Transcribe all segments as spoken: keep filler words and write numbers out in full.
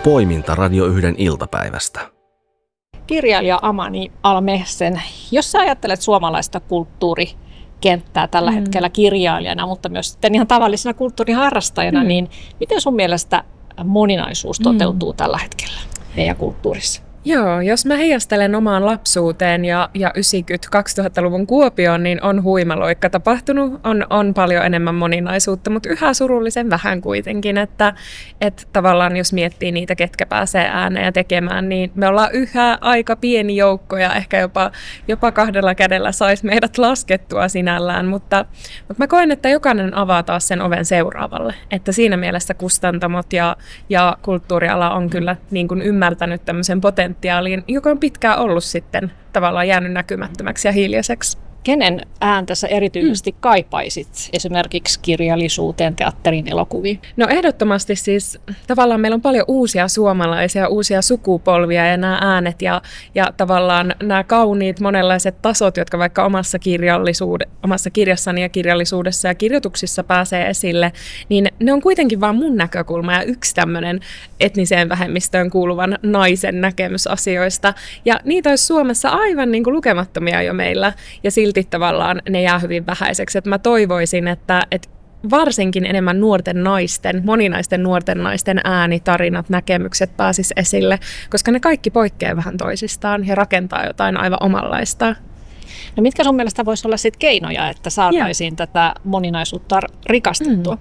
Poiminta Radio yhden iltapäivästä. Kirjailija Amani Al-Mehsen, jos sä ajattelet suomalaista kulttuurikenttää tällä mm. hetkellä kirjailijana, mutta myös sitten ihan tavallisena kulttuuriharrastajana, mm. niin miten sun mielestä moninaisuus toteutuu mm. tällä hetkellä meidän kulttuurissa? Joo, jos mä heijastelen omaan lapsuuteen ja, ja yhdeksänkymmentä-kaksituhattaluvun Kuopioon, niin on huimaloikka tapahtunut, on, on paljon enemmän moninaisuutta, mutta yhä surullisen vähän kuitenkin, että, että tavallaan jos miettii niitä, ketkä pääsee ääneen ja tekemään, niin me ollaan yhä aika pieni joukko ja ehkä jopa, jopa kahdella kädellä saisi meidät laskettua sinällään, mutta, mutta mä koen, että jokainen avaa taas sen oven seuraavalle, että siinä mielessä kustantamot ja, ja kulttuuriala on kyllä niin kuin ymmärtänyt tämmöisen potentiaalin, joka on pitkään ollut sitten tavallaan jäänyt näkymättömäksi ja hiljaiseksi. Kenen ääntä sä erityisesti mm. kaipaisit esimerkiksi kirjallisuuteen, teatteriin, elokuviin? No ehdottomasti siis tavallaan meillä on paljon uusia suomalaisia, uusia sukupolvia ja nämä äänet ja, ja tavallaan nämä kauniit monenlaiset tasot, jotka vaikka omassa, kirjallisuud- omassa kirjassani ja kirjallisuudessa ja kirjoituksissa pääsee esille, niin ne on kuitenkin vaan mun näkökulma ja yksi tämmöinen etniseen vähemmistöön kuuluvan naisen näkemys asioista. Ja niitä olisi Suomessa aivan niin kuin lukemattomia jo meillä ja silti tavallaan ne jää hyvin vähäiseksi. Että mä toivoisin, että, että varsinkin enemmän nuorten naisten, moninaisten nuorten naisten ääni, tarinat, näkemykset pääsis esille, koska ne kaikki poikkeaa vähän toisistaan ja rakentaa jotain aivan omanlaista. No mitkä sun mielestä voisi olla sit keinoja, että saataisiin ja. tätä moninaisuutta rikastettua? Mm.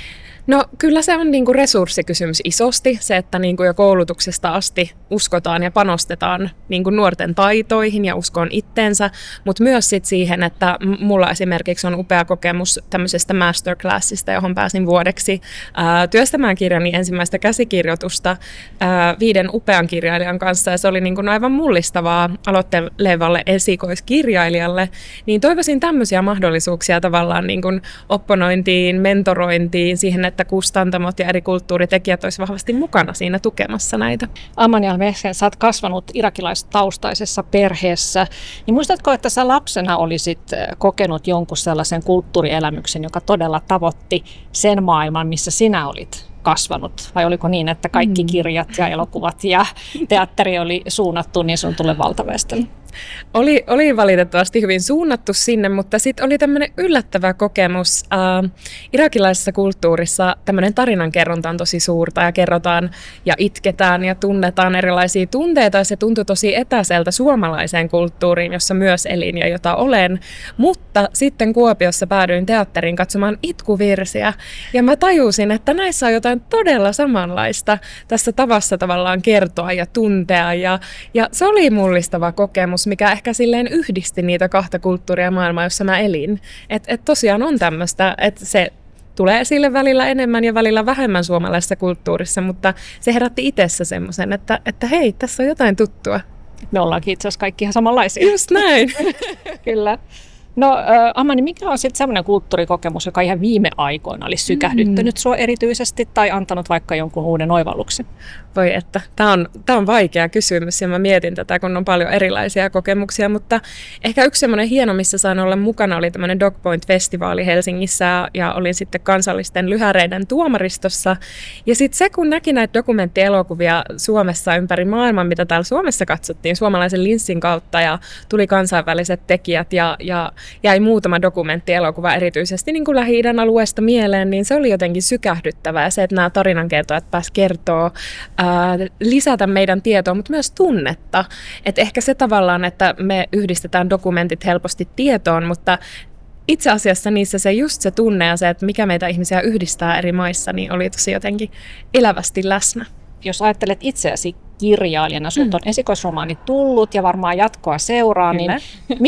No kyllä se on niinku resurssikysymys isosti, se, että niinku jo koulutuksesta asti uskotaan ja panostetaan niinku nuorten taitoihin ja uskoon itteensä, mutta myös sit siihen, että mulla esimerkiksi on upea kokemus tämmöisestä masterclassista, johon pääsin vuodeksi ää, työstämään kirjani ensimmäistä käsikirjoitusta ää, viiden upean kirjailijan kanssa, ja se oli niinku aivan mullistavaa aloittelevalle esikoiskirjailijalle, niin toivoisin tämmöisiä mahdollisuuksia tavallaan niinku opponointiin, mentorointiin, siihen, että kustantamot ja eri kulttuuritekijät olisivat vahvasti mukana siinä tukemassa näitä. Amani Al-Mehsen, sä oot kasvanut irakilaistaustaisessa perheessä, niin muistatko, että sä lapsena olisit kokenut jonkun sellaisen kulttuurielämyksen, joka todella tavoitti sen maailman, missä sinä olit kasvanut? Vai oliko niin, että kaikki kirjat ja elokuvat ja teatteri oli suunnattu niin sanotulle valtaväestölle? Oli, oli valitettavasti hyvin suunnattu sinne, mutta sitten oli tämmöinen yllättävä kokemus. Äh, irakilaisessa kulttuurissa tämmöinen tarinankerronta on tosi suurta ja kerrotaan ja itketään ja tunnetaan erilaisia tunteita. Ja se tuntui tosi etäiseltä suomalaiseen kulttuuriin, jossa myös elin ja jota olen. Mutta sitten Kuopiossa päädyin teatteriin katsomaan itkuvirsiä ja mä tajusin, että näissä on jotain todella samanlaista tässä tavassa tavallaan kertoa ja tuntea. Ja, ja se oli mullistava kokemus, mikä ehkä silleen yhdisti niitä kahta kulttuuria maailmaa, jossa mä elin. Että et tosiaan on tämmöistä, että se tulee esille välillä enemmän ja välillä vähemmän suomalaisessa kulttuurissa, mutta se herätti itsessä semmoisen, että, että hei, tässä on jotain tuttua. Me ollaankin itse asiassa kaikki ihan samanlaisia. Just näin. Kyllä. No äh, Amani, mikä on sitten semmoinen kulttuurikokemus, joka ihan viime aikoina olisi sykähdyttänyt mm. sua erityisesti tai antanut vaikka jonkun uuden oivalluksen? Voi että, tämä on, tämä on vaikea kysymys ja mä mietin tätä, kun on paljon erilaisia kokemuksia, mutta ehkä yksi semmoinen hieno, missä sain olla mukana, oli tämmöinen Dog Point-festivaali Helsingissä ja olin sitten kansallisten lyhäreiden tuomaristossa. Ja sitten se, kun näki näitä dokumenttielokuvia Suomessa ympäri maailman, mitä täällä Suomessa katsottiin suomalaisen linssin kautta ja tuli kansainväliset tekijät ja, ja jäi muutama dokumenttielokuva erityisesti niin kuin Lähi-idän alueesta mieleen, niin se oli jotenkin sykähdyttävää. Se, että nämä tarinankertojat pääsivät kertoa, ää, lisätä meidän tietoa, mutta myös tunnetta. Et ehkä se tavallaan, että me yhdistetään dokumentit helposti tietoon, mutta itse asiassa niissä se just se tunne ja se, että mikä meitä ihmisiä yhdistää eri maissa, niin oli tosi jotenkin elävästi läsnä. Jos ajattelet itseäsi kirjailijana, sinulta on esikoisromaani tullut ja varmaan jatkoa seuraa, Kyllä. niin